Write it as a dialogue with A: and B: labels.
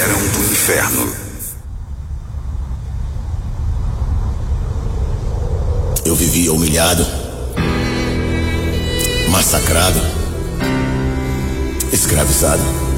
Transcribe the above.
A: vieram do inferno.
B: Eu vivia humilhado, massacrado, escravizado.